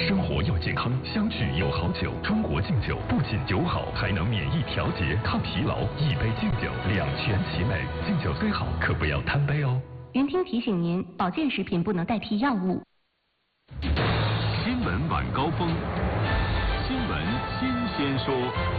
生活又健康，相聚又好酒。中国敬酒不仅酒好，还能免疫调节、抗疲劳。一杯敬酒，两全其美。敬酒虽好，可不要贪杯哦。 云听提醒您，保健食品不能代替药物。 新闻晚高峰，新闻新鲜说。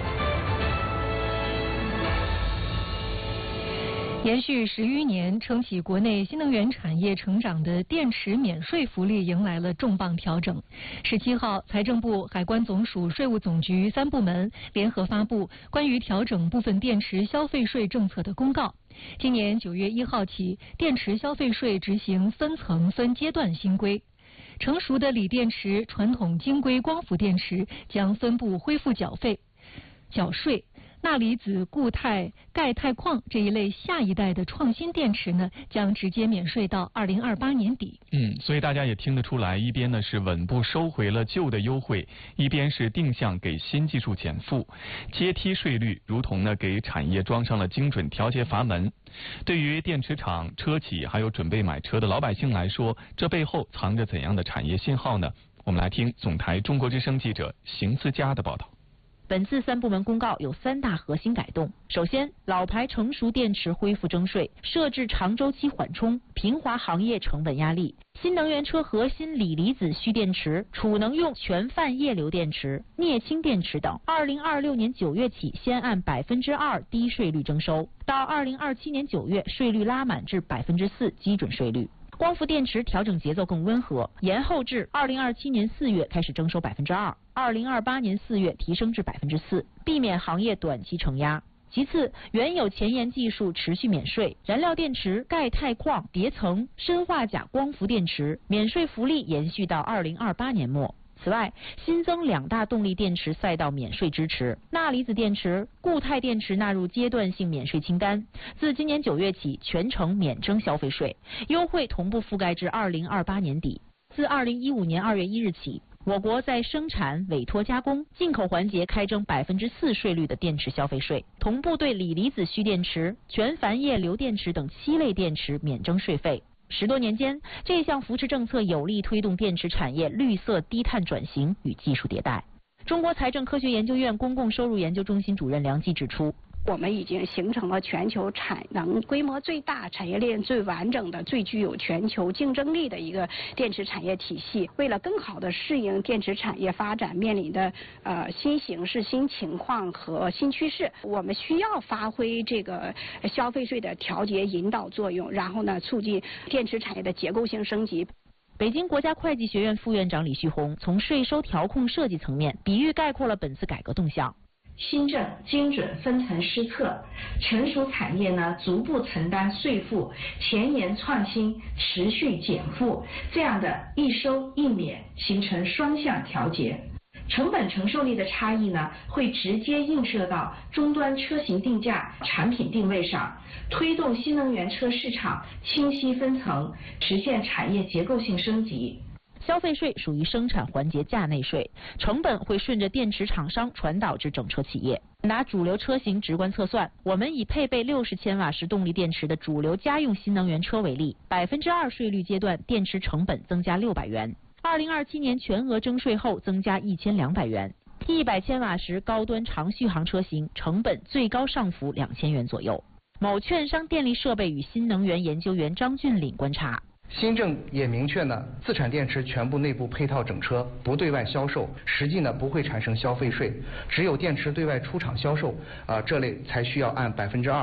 延续10余年撑起国内新能源产业成长的电池免税福利迎来了重磅调整。17号，财政部、海关总署、税务总局3部门联合发布关于调整部分电池消费税政策的公告。今年9月1号起，电池消费税执行分层分阶段新规。成熟的锂电池、传统晶硅光伏电池将分步恢复缴税。钠离子、固态、钙钛矿这一类下一代的创新电池呢，将直接免税到2028年底。 所以大家也听得出来，一边呢是稳步收回了旧的优惠，一边是定向给新技术减负，阶梯税率如同呢给产业装上了精准调节阀门。对于电池厂、车企还有准备买车的老百姓来说，这背后藏着怎样的产业信号呢？我们来听总台中国之声记者邢思佳的报道。 本次3部门公告有3大核心改动。首先，老牌成熟电池恢复征税，设置长周期缓冲，平滑行业成本压力。新能源车核心锂离子蓄电池、储能用全泛液流电池、镍氢电池等，2026年9月起先按2%低税率征收，到2027年9月税率拉满至4%基准税率。光伏电池调整节奏更温和，延后至2027年4月开始征收2%，2028年4月提升至4%，避免行业短期承压。其次，原有前沿技术持续免税，燃料电池、钙钛矿、叠层、砷化钾光伏电池免税福利延续到2028年末。此外，新增2大动力电池赛道免税支持，钠离子电池、固态电池纳入阶段性免税清单，自今年9月起全程免征消费税，优惠同步覆盖至2028年底。自2015年2月1日起，我国在生产、委托加工、进口环节开征4%税率的电池消费税，同步对锂离子蓄电池、全钒液流电池等7类电池免征税费。10多年间，这项扶持政策有力推动电池产业绿色低碳转型与技术迭代。中国财政科学研究院公共收入研究中心主任梁季指出， 我们已经形成了全球产能规模最大、产业链最完整的、最具有全球竞争力的一个电池产业体系。为了更好地适应电池产业发展面临的新形势、新情况和新趋势，我们需要发挥这个消费税的调节引导作用，然后呢，促进电池产业的结构性升级。 北京国家会计学院副院长李旭红从税收调控设计层面比喻概括了本次改革动向。 新政精准分层施策，成熟产业呢逐步承担税负，前沿创新持续减负，这样的一收一免形成双向调节。成本承受力的差异呢，会直接映射到终端车型定价、产品定位上，推动新能源车市场清晰分层，实现产业结构性升级。 消费税属于生产环节价内税，成本会顺着电池厂商传导至整车企业。拿主流车型直观测算，我们以配备60千瓦时动力电池的主流家用新能源车为例，2%税率阶段电池成本增加600元，2027年全额征税后增加1200元，100千瓦时高端长续航车型成本最高上浮2000元左右。某券商电力设备与新能源研究员张俊岭观察， 新政也明确呢，自产电池全部内部配套整车，不对外销售，实际呢不会产生消费税，只有电池对外出厂销售，这类才需要按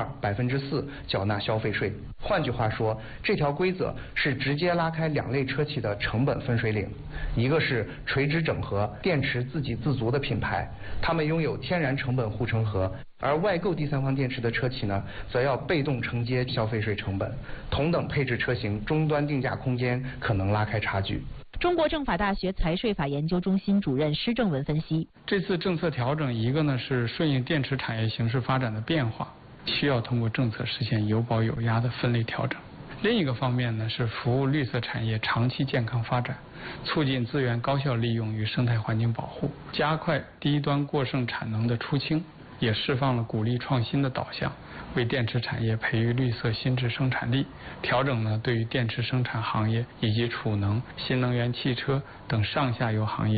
2%、4%缴纳消费税。换句话说，这条规则是直接拉开2类车企的成本分水岭，一个是垂直整合、电池自给自足的品牌，他们拥有天然成本护城河。而外购第三方电池的车企呢，则要被动承接消费税成本，同等配置车型终端定价空间可能拉开差距。 中国政法大学财税法研究中心主任施正文分析， 这次政策调整，一个呢是顺应电池产业形势发展的变化，需要通过政策实现有保有压的分类调整；另一个方面呢是服务绿色产业长期健康发展，促进资源高效利用与生态环境保护，加快低端过剩产能的出清，也释放了鼓励创新的导向，为电池产业培育绿色新质生产力。调整呢，对于电池生产行业以及储能、新能源汽车等上下游行业